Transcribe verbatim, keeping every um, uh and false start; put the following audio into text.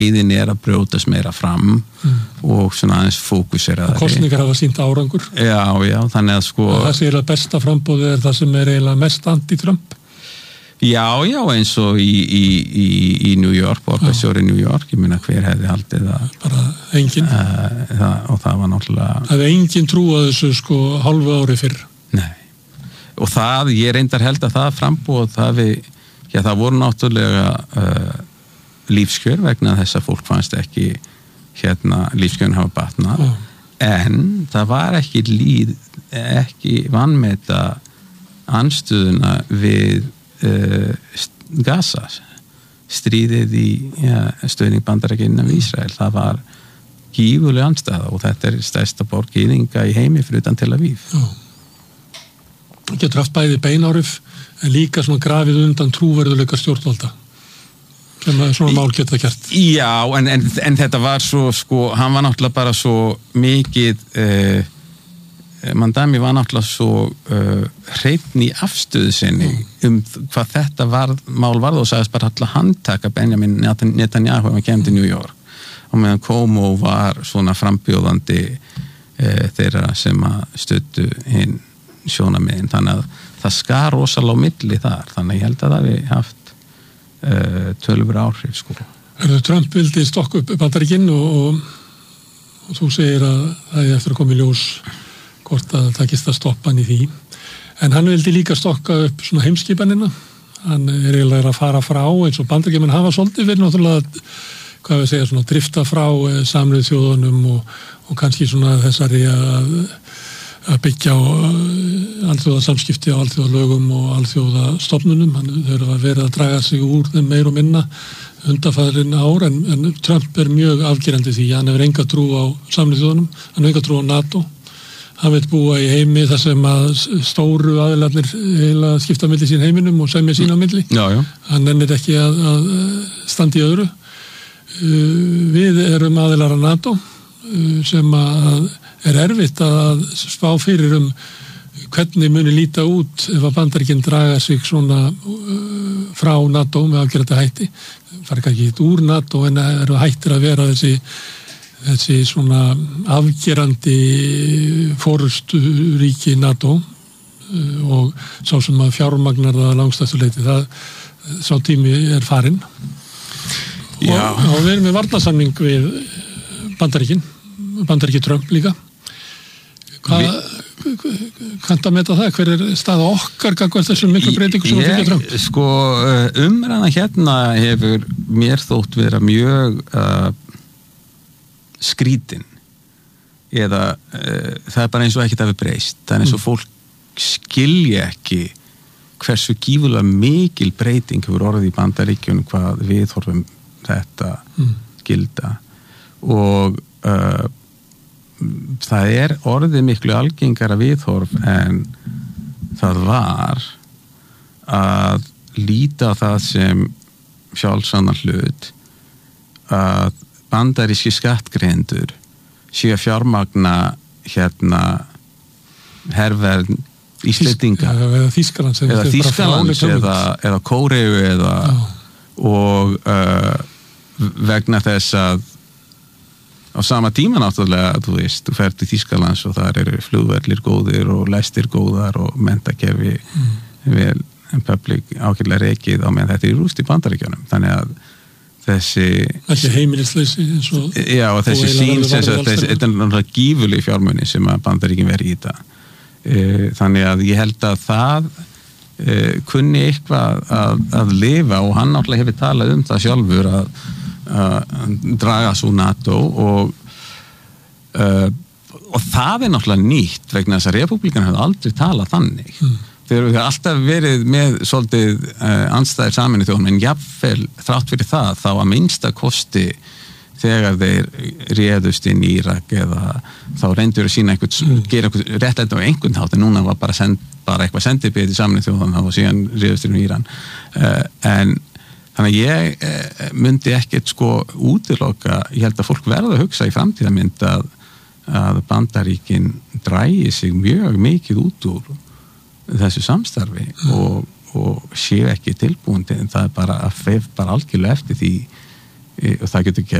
leiðin er að brjótast meira fram mm. og svona aðeins fókuseraðari. Og kosningar hafa sýnt árangur. Já, já, þannig að sko... Og það sé að besta framboðið er það sem er eiginlega mest anti-Trump. Já, já, eins og í, í, í, í New York, borgarstjóri New York, ég meina hver hefði haldið það. Bara engin. Uh, það, og það var náttúrulega... Það hefði engin trú að þessu sko hálfu ári fyrr. Nei. Og það, ég reyndar held að það frambúð, það við, já, það voru náttúrulega uh, lífskjör vegna þess að fólk fannst ekki hérna lífskjörn hafa batnað. Oh. En það var ekki líð, ekki vanmeta andstöðuna við Uh, Gaza stríðið í ja, stöðning Bandaríkjanna við Ísrael, það var gífurleg andstæða og þetta er stærsta borg gyðinga í heimi fyrir utan Tel Aviv. Já. Getur haft bæði beinárif en líka svona grafið undan trúverðuleika stjórnvalda sem svona mál geta gert. Já, en, en, en þetta var svo, sko, hann var náttúrulega bara svo mikið uh, Mandami var náttúrulega svo uh, hreinn í afstöðu sinni mm. um hvað þetta var, mál varð og sagðist bara alltaf handtaka Benjamin Netanyahu þegar hann kemur til New York og meðan Cuomo var svona frambjóðandi uh, þeirra sem að stöddu hinn sjónamiðin, þannig að það skar rosalega á milli þar, þannig að ég held að það við haft uh, tölvur áhrif sko. Erðu Trump vildi stokka upp Bandaríkin og, og, og þú segir að það er eftir að koma í ljós hvort að það takist að stoppa hann í því. En hann vildi líka stokka upp svona heimskipanina. Hann er eiginlega að fara frá eins og Bandaríkjamenn hafa svolítið verið náttúrulega, hvað við segja, svona drifta frá Sameinuðu þjóðunum og, og kannski svona þessari að, að byggja á alþjóða samskipti á alþjóða lögum og alþjóða stofnunum. Hann þurfa að vera að draga sig úr þeim meir og minna undanfarin ár en, en Trump er mjög afgerandi því. Hann hefur enga trú á Sameinuðu þjóðunum, hann hefur enga trú á NATO. Hann vil búa í heimi þar sem að stóru aðilarnir heila skipta milli sín heiminum og semja sín á milli. Já, já. Hann nennir ekki að, að standa í öðru. Við erum aðilar að NATO sem að er erfitt að spá fyrir um hvernig muni líta út ef að Bandaríkin draga sig svona frá NATO með afgerandi hætti. Það er ekki eitt úr NATO en eru hættir að vera þessi þessi svona afgerandi forusturíki NATO og sá sem að fjármagnar það langstæstu leyti, það sá tími er farinn og, og við erum með varnarsamning við Bandaríkin Bandaríki Trump líka hvað kanntu að meta það, hver er staða okkar gagnvart þessum miklu breytingu sem að fylgja Trump? Sko umræðan hérna hefur mér þótt vera mjög uh, skrítin eða uh, það er bara eins og ekkert hafi breyst, það er eins og fólk skilja ekki hversu gífurlega mikil breyting hefur orðið í Bandaríkjunum hvað við horfum þetta mm. gilda og uh, það er orðið miklu algengara viðhorf en það var að líta á það sem sjálfsannan hlut að bandaríski skattgreiðendur séu að fjármagna hérna herverð Íslendinga eða Þýskalands eða, Þýskalands eða, eða Kóreu eða Já. og uh, vegna þess að á sama tíma náttúrulega þú veist, þú fer til Þýskalands og þar eru flugvellir góðir og lestir góðar og menntakerfi mm. vel public ákveðlega rekið á meðan þetta er rúst í Bandaríkjunum, þannig að þessi þessi heimilisleysi eins og já og þessi sín þetta er náttúrulega gífurleg fjármuni sem að Bandaríkin veri í þetta e, þannig að ég held að það e, kunni eitthvað að, að lifa og hann náttúrulega hefur talað um það sjálfur að, að draga svo NATO og e, og það er náttúrulega nýtt vegna þess að repúblíkan hefur aldrei talað þannig mm. þeir eru alltaf verið með svolítið uh, andstæðir Sameinuðu þjóðanna en jafnvel þrátt fyrir það þá að minnsta kosti þegar þeir réðust inn í Írak eða þá reyndur að sína einhvern, mm. gera einhvern réttlæti á einhvern hátt en núna var bara, send, bara eitthvað sendibið í Sameinuðu þjóðanna og síðan réðust inn í Íran uh, en þannig að ég uh, myndi ekkert sko útiloka, ég held að fólk verða að hugsa í framtíðarmynd að, að Bandaríkin drægi sig mjög mikið út úr þessu samstarfi mm. og, og séu ekki tilbúin en það er bara að feif bara algjörlega eftir því og það getur